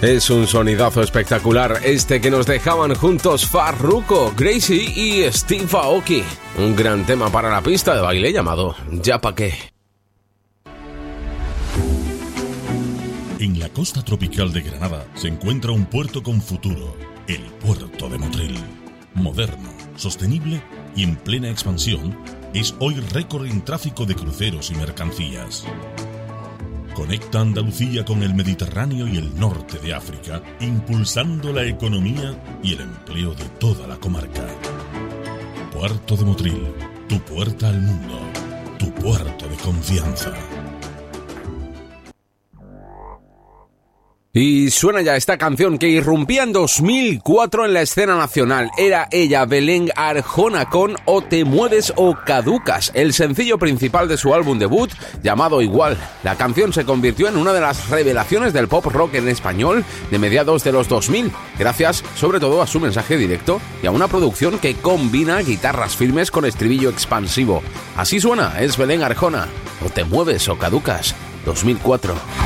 Es un sonidazo espectacular este que nos dejaban juntos Farruko, Gracie y Steve Aoki. Un gran tema para la pista de baile llamado Ya Pa' Qué. En la costa tropical de Granada se encuentra un puerto con futuro, el puerto de Motril. Moderno, sostenible y en plena expansión, es hoy récord en tráfico de cruceros y mercancías. Conecta Andalucía con el Mediterráneo y el norte de África, impulsando la economía y el empleo de toda la comarca. Puerto de Motril, tu puerta al mundo, tu puerto de confianza. Y suena ya esta canción que irrumpía en 2004 en la escena nacional. Era ella, Belén Arjona, con O te mueves o caducas, el sencillo principal de su álbum debut llamado Igual. La canción se convirtió en una de las revelaciones del pop rock en español de mediados de los 2000, gracias sobre todo a su mensaje directo y a una producción que combina guitarras firmes con estribillo expansivo. Así suena, es Belén Arjona, O te mueves o caducas, 2004.